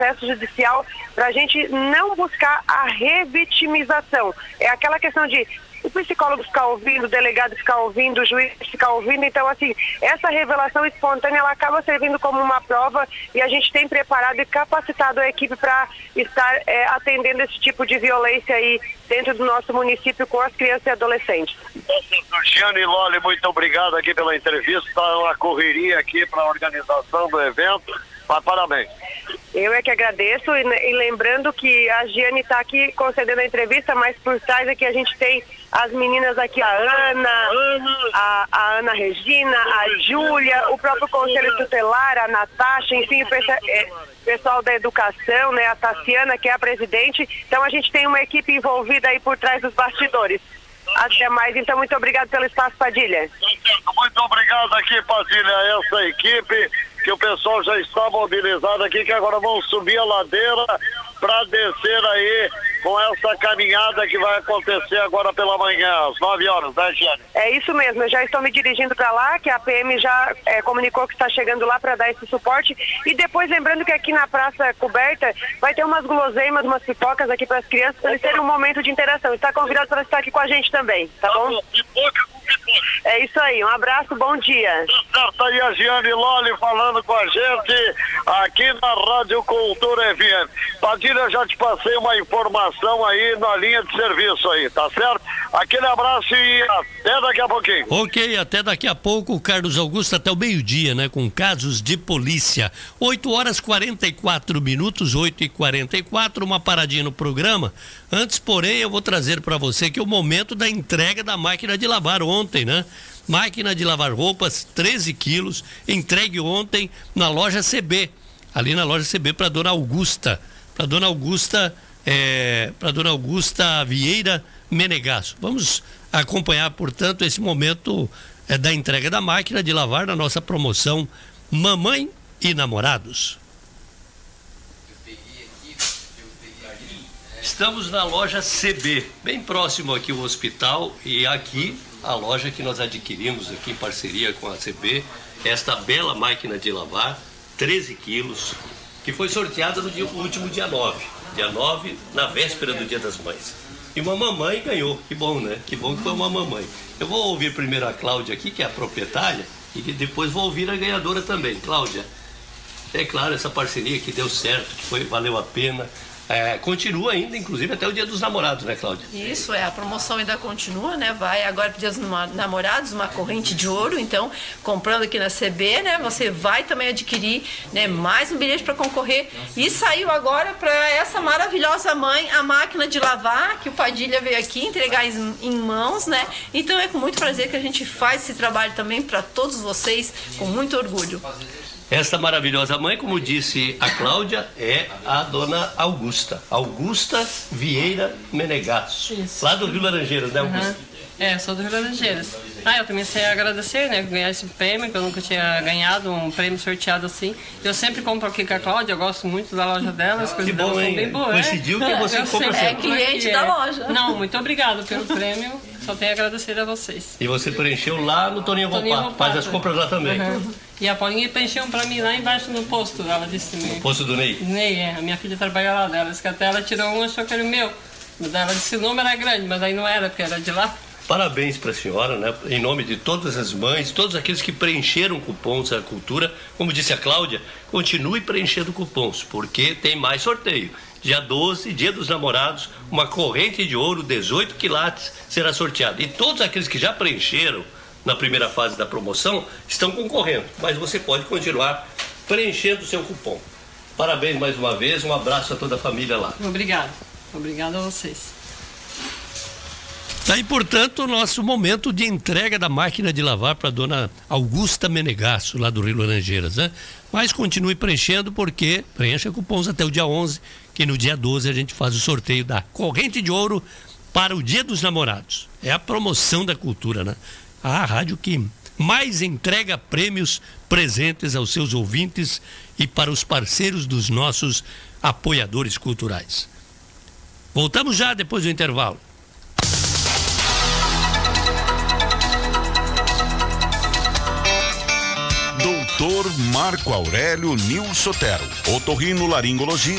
processo judicial para a gente não buscar a revitimização. É aquela questão de o psicólogo ficar ouvindo, o delegado ficar ouvindo, o juiz ficar ouvindo. Então, assim, essa revelação espontânea, ela acaba servindo como uma prova e a gente tem preparado e capacitado a equipe para estar atendendo esse tipo de violência aí dentro do nosso município com as crianças e adolescentes. Giane Lolli, muito obrigado aqui pela entrevista, está uma correria aqui para a organização do evento, mas parabéns. Eu é que agradeço e lembrando que a Giane está aqui concedendo a entrevista, mas por trás aqui a gente tem as meninas aqui, a Ana Regina, a Júlia, o próprio Conselho Tutelar, a Natasha, enfim, o pessoal da educação, né, a Tassiana, que é a presidente. Então a gente tem uma equipe envolvida aí por trás dos bastidores. Até mais, então muito obrigado pelo espaço, Padilha. Muito obrigado aqui, Padilha, essa equipe, que o pessoal já está mobilizado aqui, que agora vão subir a ladeira para descer aí com essa caminhada que vai acontecer agora pela manhã, às 9 horas, né, Giane? É isso mesmo, eu já estou me dirigindo para lá, que a PM já comunicou que está chegando lá para dar esse suporte. E depois, lembrando que aqui na Praça Coberta vai ter umas guloseimas, umas pipocas aqui para as crianças, para eles terem um momento de interação. Está convidado para estar aqui com a gente também, tá bom? Pipoca com pipoca. É isso aí, um abraço, bom dia. Tá aí a Giane Lolli falando com a gente aqui na Rádio Cultura FM. Padilha, já te passei uma informação aí na linha de serviço aí, tá certo? Aquele abraço e até daqui a pouquinho. Ok, até daqui a pouco, Carlos Augusto, até o meio-dia, né? Com casos de polícia. 8h44, 8h44, uma paradinha no programa. Antes, porém, eu vou trazer para você que é o momento da entrega da máquina de lavar ontem, né? Máquina de lavar roupas, 13 quilos, entregue ontem na loja CB, ali na loja CB para dona Augusta, para dona Augusta Vieira Menegasso. Vamos acompanhar, portanto, esse momento da entrega da máquina de lavar na nossa promoção Mamãe e Namorados. Estamos na loja CB, bem próximo aqui ao hospital, e aqui a loja que nós adquirimos aqui em parceria com a CB, esta bela máquina de lavar, 13 quilos, que foi sorteada no último dia 9. Dia 9, na véspera do Dia das Mães. E uma mamãe ganhou, que bom, né? Que bom que foi uma mamãe. Eu vou ouvir primeiro a Cláudia aqui, que é a proprietária, e que depois vou ouvir a ganhadora também. Cláudia, é claro, essa parceria que deu certo, que valeu a pena. Continua ainda, inclusive, até o Dia dos Namorados, né, Cláudia? Isso, a promoção ainda continua, né? Vai agora pro Dia dos Namorados, uma corrente de ouro. Então, comprando aqui na CB, né? Você vai também adquirir, né, mais um bilhete para concorrer. E saiu agora para essa maravilhosa mãe a máquina de lavar, que o Padilha veio aqui entregar em mãos, né? Então é com muito prazer que a gente faz esse trabalho também para todos vocês, com muito orgulho. Esta maravilhosa mãe, como disse a Cláudia, é a dona Augusta Vieira Menegasso. Isso. Lá do Rio Laranjeiras, né, Augusta? Sou do Rio Laranjeiras. Eu também sei agradecer, né, ganhar esse prêmio, que eu nunca tinha ganhado um prêmio sorteado assim. Eu sempre compro aqui com a Cláudia, eu gosto muito da loja dela, as coisas dela são bem boas. Coincidiu que você compra sempre. É cliente da loja. Não, muito obrigado pelo prêmio, só tenho a agradecer a vocês. E você preencheu lá no Toninho Roupato, faz as compras lá também. E a Paulinha preencheu pra mim lá embaixo no posto, ela disse também. No posto do Ney? Ney, a minha filha trabalha lá dela, disse que até ela tirou um, achou que era o meu. Ela disse que o nome era grande, mas aí não era, porque era de lá. Parabéns para a senhora, né? Em nome de todas as mães, todos aqueles que preencheram cupons da cultura. Como disse a Cláudia, continue preenchendo cupons, porque tem mais sorteio. Dia 12, Dia dos Namorados, uma corrente de ouro, 18 quilates, será sorteada. E todos aqueles que já preencheram na primeira fase da promoção estão concorrendo, mas você pode continuar preenchendo o seu cupom. Parabéns mais uma vez, um abraço a toda a família lá. Obrigado a vocês. Tá aí, portanto, o nosso momento de entrega da máquina de lavar para a dona Augusta Menegasso, lá do Rio Laranjeiras, né? Mas continue preenchendo, porque preencha cupons até o dia 11, que no dia 12 a gente faz o sorteio da corrente de ouro para o Dia dos Namorados. É a promoção da cultura, né? A rádio que mais entrega prêmios, presentes aos seus ouvintes e para os parceiros dos nossos apoiadores culturais. Voltamos já depois do intervalo. Doutor Marco Aurélio Nil Sotero, otorrinolaringologia